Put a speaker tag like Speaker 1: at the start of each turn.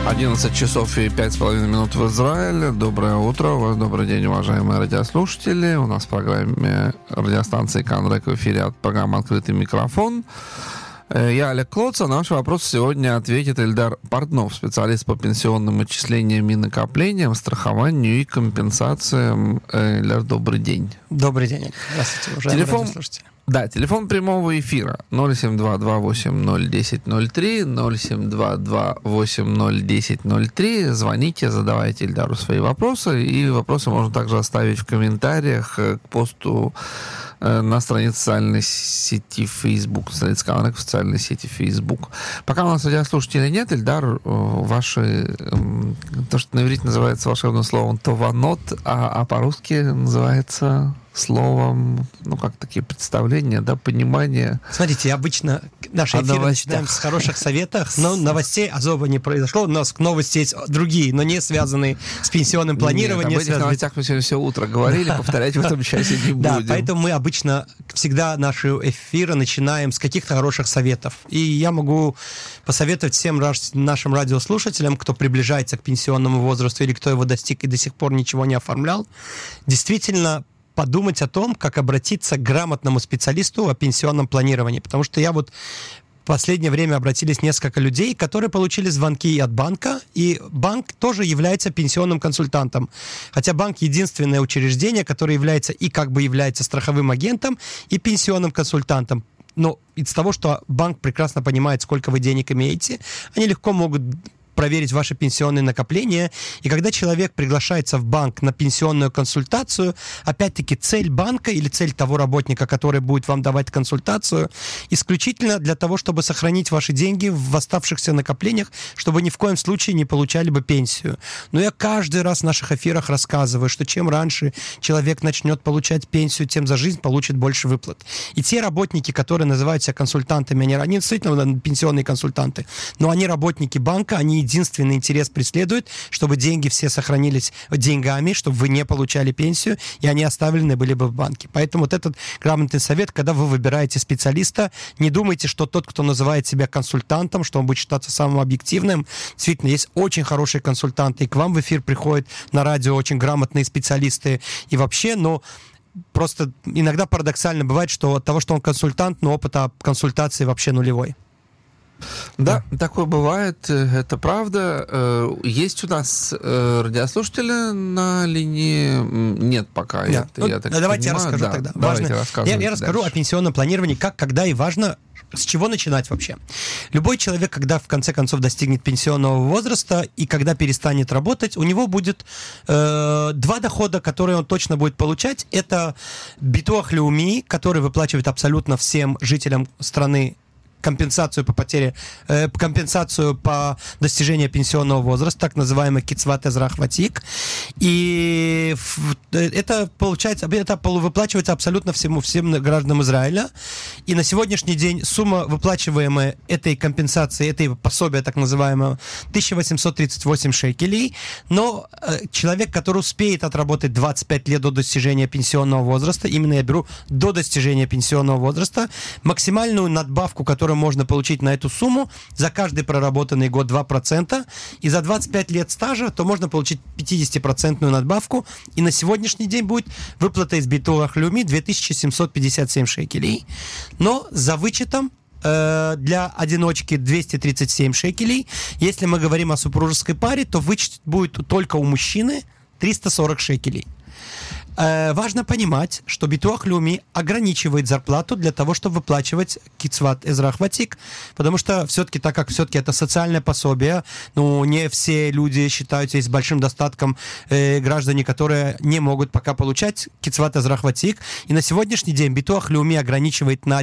Speaker 1: 11 часов и 5,5 минут в Израиле. Доброе утро, добрый день, уважаемые радиослушатели. У нас в программе радиостанции «Канрек» в эфире от программы «Открытый микрофон». Я Олег Клоц, а на ваши вопросы сегодня ответит Эльдар Портнов, специалист по пенсионным отчислениям и накоплениям, страхованию и компенсациям. Эльдар, добрый день.
Speaker 2: Добрый день. Здравствуйте, уважаемые радиослушатели.
Speaker 1: Да, телефон прямого эфира 07228-010-03, 07228-010-03. Звоните, задавайте Эльдару свои вопросы, и вопросы можно также оставить в комментариях к посту на странице социальной сети Facebook, страница Канрек в социальной сети Facebook. Пока у нас радиослушателей нет, Эльдар, ваши, то, что на иврите называется волшебным словом «тованот», а по-русски называется словом, ну, как такие представления, да, понимание.
Speaker 2: Смотрите, обычно наши эфиры начинаем с хороших советов, но новостей особо не произошло. У нас новости есть другие, но не связанные с пенсионным планированием.
Speaker 1: Нет, об этих новостях мы сегодня все утро говорили, повторять в этом часе не будем.
Speaker 2: Да, поэтому мы обычно всегда наши эфиры начинаем с каких-то хороших советов. И я могу посоветовать всем нашим радиослушателям, кто приближается к пенсионному возрасту или кто его достиг и до сих пор ничего не оформлял, действительно подумать о том, как обратиться к грамотному специалисту о пенсионном планировании. Потому что в последнее время обратились несколько людей, которые получили звонки от банка, и банк тоже является пенсионным консультантом. Хотя банк единственное учреждение, которое является является страховым агентом и пенсионным консультантом. Но из того, что банк прекрасно понимает, сколько вы денег имеете, они легко могут проверить ваши пенсионные накопления. И когда человек приглашается в банк на пенсионную консультацию, опять-таки цель банка или цель того работника, который будет вам давать консультацию, исключительно для того, чтобы сохранить ваши деньги в оставшихся накоплениях, чтобы ни в коем случае не получали бы пенсию. Но я каждый раз в наших эфирах рассказываю, что чем раньше человек начнет получать пенсию, тем за жизнь получит больше выплат. И те работники, которые называют себя консультантами, они действительно пенсионные консультанты, но они работники банка, они единственный интерес преследуют, чтобы деньги все сохранились деньгами, чтобы вы не получали пенсию, и они оставлены были бы в банке. Поэтому вот этот грамотный совет, когда вы выбираете специалиста, не думайте, что тот, кто называет себя консультантом, что он будет считаться самым объективным. Действительно, есть очень хорошие консультанты, и к вам в эфир приходят на радио очень грамотные специалисты, и вообще, просто иногда парадоксально бывает, что от того, что он консультант, но опыта консультации вообще нулевой.
Speaker 1: Да, такое бывает, это правда. Есть у нас радиослушатели на линии? Нет пока.
Speaker 2: Да. Давайте я расскажу тогда. Я расскажу о пенсионном планировании, как, когда и важно, с чего начинать вообще. Любой человек, когда в конце концов достигнет пенсионного возраста и когда перестанет работать, у него будет два дохода, которые он точно будет получать. Это Битуах Леуми, который выплачивает абсолютно всем жителям страны компенсацию по достижению пенсионного возраста, так называемый кицват эзрах ватик. И это выплачивается абсолютно всем гражданам Израиля. И на сегодняшний день сумма, выплачиваемая этой компенсации, этой пособия, так называемого, 1838 шекелей. Но человек, который успеет отработать 25 лет до достижения пенсионного возраста, именно я беру до достижения пенсионного возраста, максимальную надбавку, которую можно получить на эту сумму, за каждый проработанный год 2%, и за 25 лет стажа, то можно получить 50% надбавку, и на сегодняшний день будет выплата из Битуах Леуми 2757 шекелей, но за вычетом для одиночки 237 шекелей. Если мы говорим о супружеской паре, то вычет будет только у мужчины 340 шекелей. Важно понимать, что Битуах Леуми ограничивает зарплату для того, чтобы выплачивать кицват эзрах ватик, потому что все-таки, так как все-таки это социальное пособие, не все люди считаются с большим достатком граждане, которые не могут пока получать кицват эзрах ватик, и на сегодняшний день Битуах Леуми ограничивает на